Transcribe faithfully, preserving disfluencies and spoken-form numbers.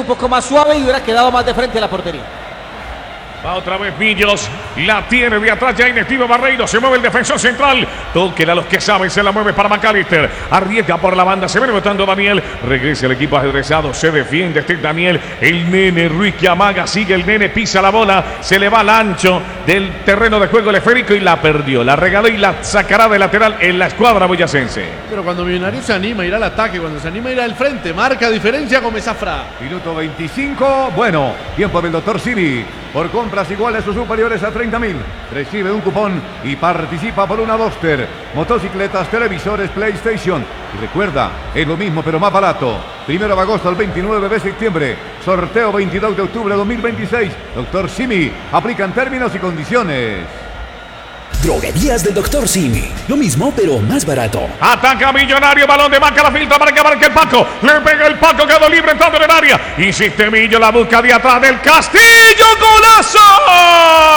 un poco más suave y hubiera quedado más de frente a la portería. Va otra vez Millos, la tiene de atrás ya inactivo Barreiro, se mueve el defensor central, toquen a los que saben, se la mueve para McAllister, arriesga por la banda, se viene botando Daniel, regresa el equipo ajedrezado, se defiende este Daniel, el nene Ruiz que amaga, sigue el nene, pisa la bola, se le va al ancho del terreno de juego el esférico y la perdió, la regaló y la sacará de lateral en la escuadra boyacense. Pero cuando Millonarios se anima a ir al ataque, cuando se anima a ir al frente, marca diferencia con Zafra. Minuto veinticinco, bueno, tiempo del doctor Simi. Por compras iguales o superiores a treinta mil, recibe un cupón y participa por una Boxster, motocicletas, televisores, PlayStation. Y recuerda, es lo mismo pero más barato. Primero de agosto al veintinueve de septiembre, sorteo veintidós de octubre de dos mil veintiséis. doctor Simi, aplican términos y condiciones. Droguerías del doctor Simi. Lo mismo, pero más barato. Ataca Millonario, balón de marca, la filtra para que marque el Paco. Le pega el Paco, quedó libre entrando en el área. Insiste Millo, la busca de atrás del Castillo. ¡Golazo!